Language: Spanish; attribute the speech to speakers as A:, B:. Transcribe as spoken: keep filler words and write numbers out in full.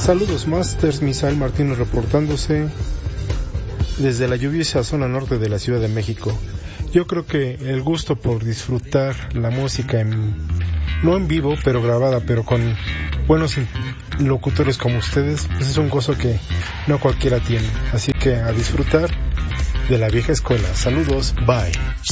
A: Saludos Masters, Misael Martínez reportándose desde la lluviosa zona norte de la Ciudad de México. Yo creo que el gusto por disfrutar la música, en, no en vivo, pero grabada, pero con buenos locutores como ustedes, pues es un gozo que no cualquiera tiene. Así que a disfrutar de la vieja escuela. Saludos, bye.